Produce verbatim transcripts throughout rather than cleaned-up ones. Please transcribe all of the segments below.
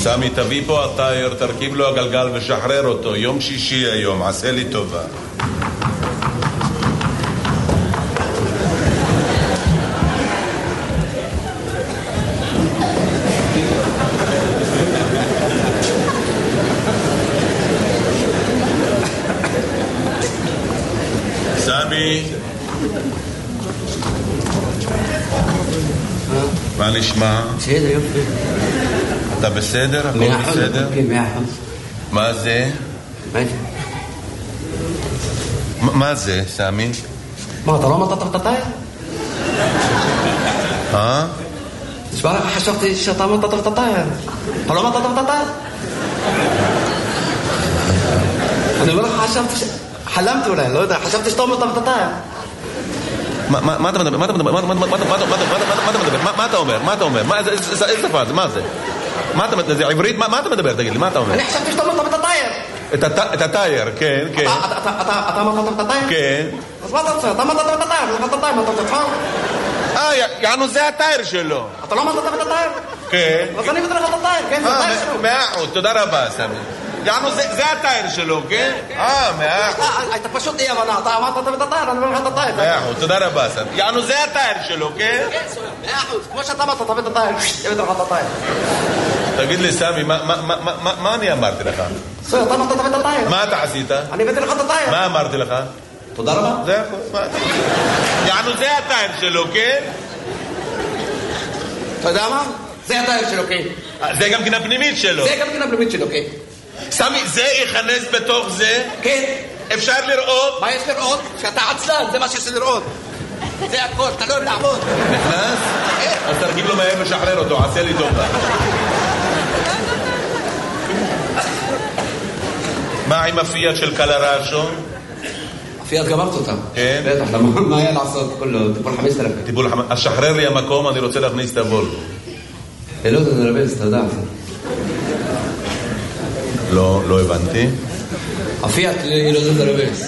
סמי, תביא פה הטייר, תרכיב לו הגלגל ושחרר אותו. יום שישי היום, עשה לי טובה. סמי, מה נשמע? בסדר, יופי. אתה בסדר? הכל בסדר? כן, מאה אחוז. מה זה? מה זה? מה זה, סמי? מה, אתה לא אמרת את הטייר? אה? תשמע לך, חשבתי שאתה אמרת את הטייר. אתה לא אמרת את הטייר? אני אומר לך, חשבתי ש... חלמתי אולי, לא יודע, חשבתי שאתה אמרת את הטייר. מה אתה מדבר? מה אתה מדבר? מה אתה מדבר? מה אתה אומר? מה אתה אומר? איזה שפה זה? מה זה? מה אתה מדבר? זה עברית? מה אתה מדבר? תגיד לי, מה אתה אומר? אני חשבתי שאתה אמרת את הטייר. את הטייר, כן, כן. אתה אמרת את הטייר? כן. אז מה אתה רוצה? אתה אמרת את הטייר, אתה אמרת את הטייר, אתה רוצה צחוק? אה, יענו זה הטייר שלו. אתה לא אמרת את הטייר? כן. אז אני מבטל לך את הטייר, כן, זה הטייר שלו. מאה אחוז, תודה רבה, סמי. יענו זה הטייר שלו, כן? אה, מאה אחוז. אתה פשוט אי הבנה, אתה אמרת את הטייר, אני מבטל לך את הטייר. מאה אחוז, תודה רבה, סמי. יענו זה הטייר שלו, כן? כן, סויה, מאה אחוז. כמו שאתה אמרת, אתה מבטל את הטייר, אני מבטל לך את הטייר. תגיד לי, סמי, מה אני אמרתי לך? סויה, אתה אמרת את הטייר. מה אתה עשית? אני מבטל לך את הטייר. מה אמרתי לך? תודה רבה. זה הכל. יענו זה הטייר שלו, כן? אתה יודע מה? זה הטייר שלו, כן. זה גם כן הפנימית שלו. זה גם כן הפנימית שלו, כן. סמי, זה ייכנס בתוך זה? כן. אפשר לראות? מה יש לראות? שאתה עצלן, זה מה שיש לראות. זה הכל, אתה לא אוהב לעבוד. נכנס? אז תרגיב לו מהר ושחרר אותו, עשה לי טובה. מה עם הפיאט של קלרשו? הפיאט גמרת אותה. כן? בטח, מה היה לעשות? כולו, טיפול חמש אלף. טיפול חמש... אז שחרר לי המקום, אני רוצה להכניס את הוולבו. לא, זה נרבז, אתה יודע. לא, לא הבנתי. הפיאט היא לא זה נרבז.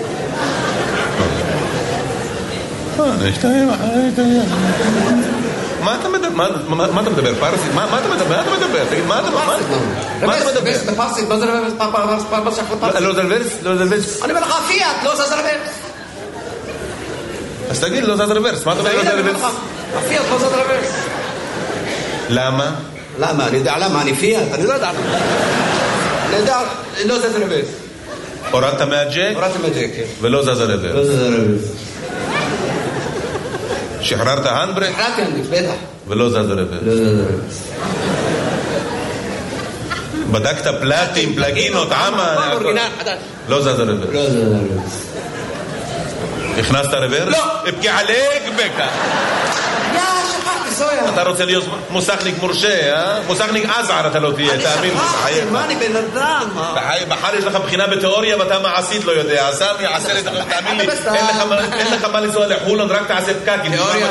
מה אתה מדבר? מה אתה מדבר? פרסית? מה אתה מדבר? מה אתה מדבר? תגיד, מה אתה מדבר? מה אתה מדבר? בפרסית, מה זה רבז? לא זה רבז? לא זה רבז? אני אומר לך, הפיאט, לא זה רבז. אז תגיד, לא זה רבז. מה אתה אומר? לא זה רבז? הפיאט, לא זה רבז. למה? למה? אני יודע למה, אני פיאט, אני לא יודע. אני יודע, לא זה רבז. הורדת מהג'ק? הורדתי מהג'ק, כן. ולא זז הרבז. לא זה רבז. שחררת הנדברק? שחררתי הנדברק, בטח. ולא זז הרבז. לא זה רבז. בדקת פלטים, פלגינות, עמה? לא זז הרבז. לא זה רבז. הכנסת הרבז? לא. אבקי עליק בקה. יא, שכחתי, סויה. אתה רוצה להיות מוסכניק מורשה, אה? מוסכניק עזער אתה לא תהיה, תאמין לי. אני שכחתי, מה אני בן אדם? בחר יש לך בחינה בתיאוריה ואתה מעשית לא יודע. סמי, עשה לי, תאמין לי, אין לך מה לנסוע לחולון, רק תעשה פקקים. תיאוריה,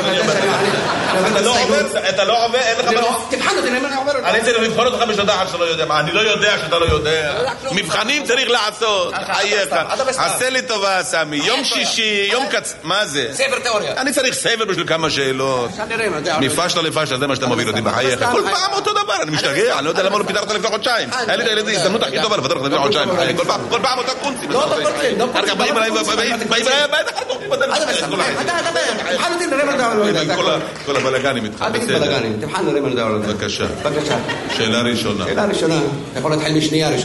אתה לא עובר, אין לך מה... תבחן אותי, אני עובר אותי. אני צריך לבחון אותך בשביל לדעת שאתה לא יודע. אני לא יודע שאתה לא יודע. מבחנים צריך לעשות. עשה לי טובה, סמי. יום שישי, יום קצ... מה זה? ספר תיאוריה. אני צריך ספר בשביל כמה שאלות. מפשטה לפשטה, זה מה שאתה מוביל אותי בחייך. כל פעם אותו דבר, אני משתגע, אני לא יודע למה לא פיתרת לפני חודשיים. היה לי את הילדים, הזדמנות הכי טובה לפתר לך לפני חודשיים. כל פעם אותה קונצים. לא, לא קונצים, לא קונצים. באים אליי, באים אליי, תבחן אותי, נראה מה דעה. כל הבלגנים איתך. אל תגיד בלגנים, תבחן נראה מה דעה. בבקשה. בבקשה. שאלה ראשונה. שאלה ראשונה. יכול להתחיל משנייה ראשונה.